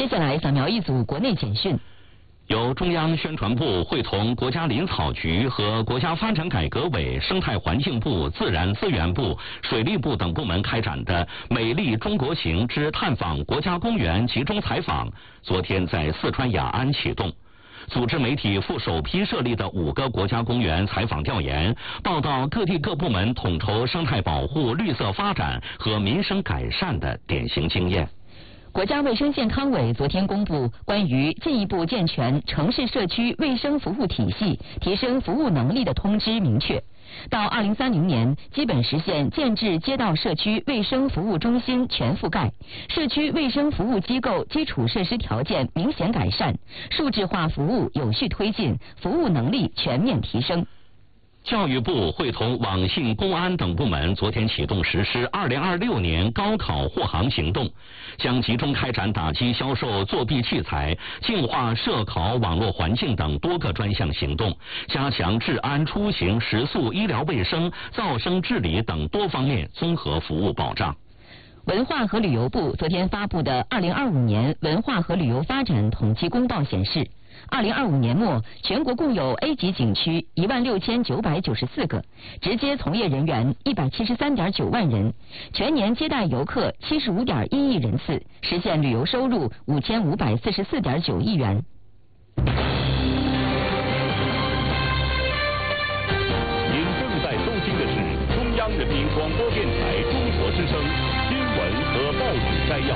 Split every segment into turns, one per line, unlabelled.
下来扫描一组国内简讯。
由中央宣传部会同国家林草局和国家发展改革委、生态环境部、自然资源部、水利部等部门开展的“美丽中国行”之探访国家公园集中采访，昨天在四川雅安启动。组织媒体赴首批设立的5个国家公园采访调研，报道各地各部门统筹生态保护、绿色发展和民生改善的典型经验。
国家卫生健康委昨天公布关于进一步健全城市社区卫生服务体系、提升服务能力的通知，明确，到2030年基本实现建制街道社区卫生服务中心全覆盖，社区卫生服务机构基础设施条件明显改善，数字化服务有序推进，服务能力全面提升。
教育部会同网信、公安等部门昨天启动实施2026年高考护航行动，将集中开展打击销售作弊器材、净化涉考网络环境等多个专项行动，加强治安、出行、食宿、医疗卫生、噪声治理等多方面综合服务保障。
文化和旅游部昨天发布的2025年文化和旅游发展统计公报显示，2025年末，全国共有 A 级景区16994个，直接从业人员173.9万人，全年接待游客75.1亿人次，实现旅游收入5544.9亿元。
您正在收听的是中央人民广播电台中国之声新闻和报纸摘要。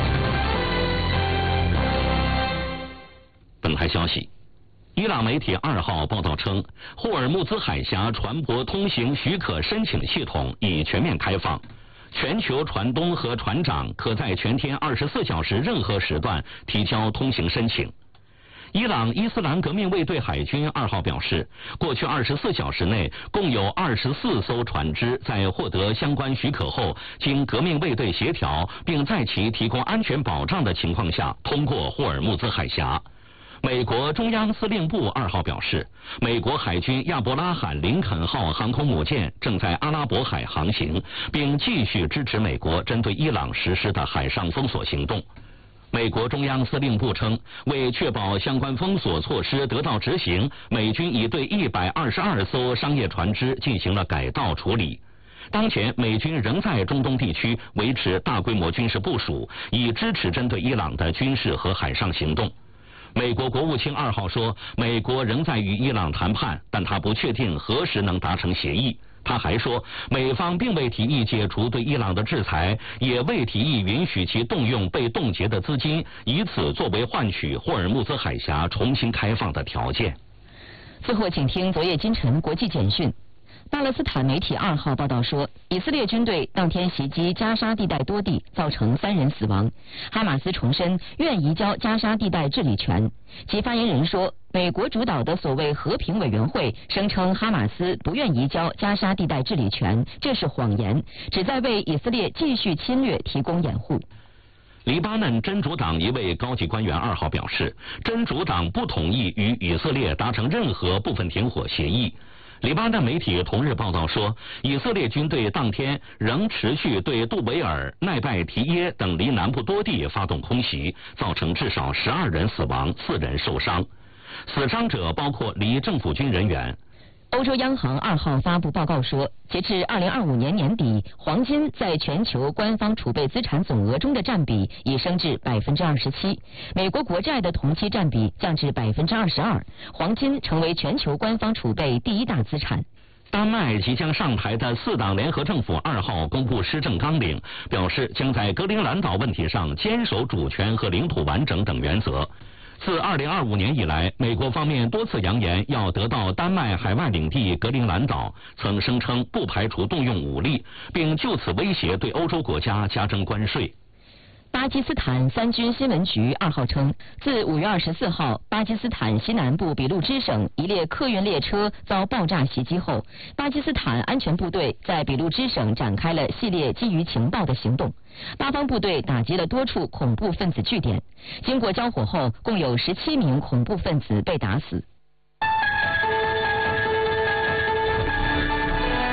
本台消息，伊朗媒体2号报道称，霍尔木兹海峡船舶通行许可申请系统已全面开放，全球船东和船长可在全天24小时任何时段提交通行申请。伊朗伊斯兰革命卫队海军2号表示，过去24小时内，共有24艘船只在获得相关许可后，经革命卫队协调，并在其提供安全保障的情况下，通过霍尔木兹海峡。美国中央司令部2号表示，美国海军亚伯拉罕·林肯号航空母舰正在阿拉伯海航行，并继续支持美国针对伊朗实施的海上封锁行动。美国中央司令部称，为确保相关封锁措施得到执行，美军已对122艘商业船只进行了改道处理。当前，美军仍在中东地区维持大规模军事部署，以支持针对伊朗的军事和海上行动。美国国务卿2号说，美国仍在与伊朗谈判，但他不确定何时能达成协议。他还说，美方并未提议解除对伊朗的制裁，也未提议允许其动用被冻结的资金，以此作为换取霍尔木兹海峡重新开放的条件。
最后，请听昨夜今晨国际简讯。巴勒斯坦媒体2号报道说，以色列军队当天袭击加沙地带多地，造成3人死亡。哈马斯重申愿移交加沙地带治理权。其发言人说，美国主导的所谓和平委员会声称哈马斯不愿移交加沙地带治理权，这是谎言，旨在为以色列继续侵略提供掩护。
黎巴嫩真主党一位高级官员2号表示，真主党不同意与以色列达成任何部分停火协议。黎巴嫩媒体同日报道说，以色列军队当天仍持续对杜维尔、奈拜提耶等离南部多地发动空袭，造成至少12人死亡，4人受伤。死伤者包括离政府军人员。
欧洲央行2号发布报告说，截至2025年年底，黄金在全球官方储备资产总额中的占比已升至27%，美国国债的同期占比降至22%，黄金成为全球官方储备第1大资产。
丹麦即将上台的4党联合政府2号公布施政纲领，表示将在格陵兰岛问题上坚守主权和领土完整等原则。自2025年以来，美国方面多次扬言要得到丹麦海外领地格陵兰岛，曾声称不排除动用武力，并就此威胁对欧洲国家加征关税。
巴基斯坦三军新闻局2号称，自5月24号巴基斯坦西南部俾路支省一列客运列车遭爆炸袭击后，巴基斯坦安全部队在俾路支省展开了系列基于情报的行动。巴方部队打击了多处恐怖分子据点，经过交火后，共有17名恐怖分子被打死。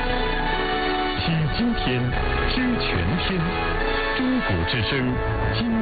听今天，知全天，中国之声。